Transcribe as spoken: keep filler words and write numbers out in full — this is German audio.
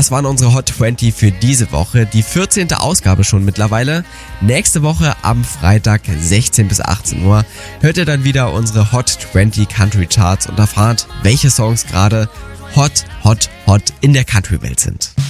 Das waren unsere Hot zwanzig für diese Woche, die vierzehnte Ausgabe schon mittlerweile. Nächste Woche am Freitag sechzehn bis achtzehn Uhr hört ihr dann wieder unsere Hot zwanzig Country Charts und erfahrt, welche Songs gerade hot, hot, hot in der Country-Welt sind.